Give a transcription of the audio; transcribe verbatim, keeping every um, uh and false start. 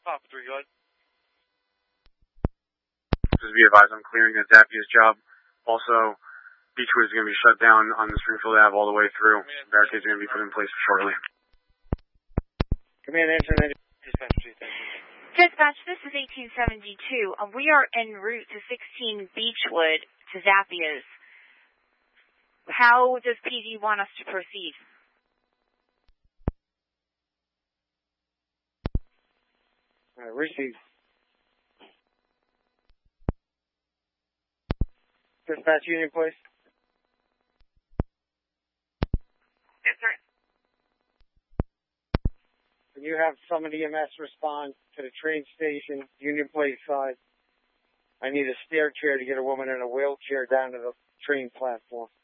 Papa three, go ahead. Just be advised, I'm clearing a Zapia's job. Also, Beechwood is going to be shut down on the Springfield Ave all the way through. Barricades are going to be put in place shortly. Command answer, Dispatch three, thank you. Dispatch, this is eighteen seventy-two. Uh, we are en route to sixteen Beechwood to Zapia's. How does P D want us to proceed? Uh, receive. Dispatch Union, please. Yes, sir. Can you have some of the E M S respond to the train station, Union Place side? I need a stair chair to get a woman in a wheelchair down to the train platform.